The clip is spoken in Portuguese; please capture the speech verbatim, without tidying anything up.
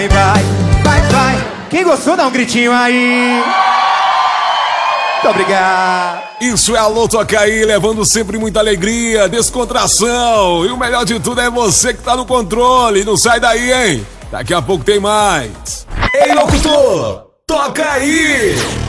Vai, vai, vai. Quem gostou, dá um gritinho aí. Muito obrigado. Isso é Alô Toca Aí, levando sempre muita alegria, descontração. E o melhor de tudo é você que tá no controle. Não sai daí, hein? Daqui a pouco tem mais. Ei, locutor, toca aí!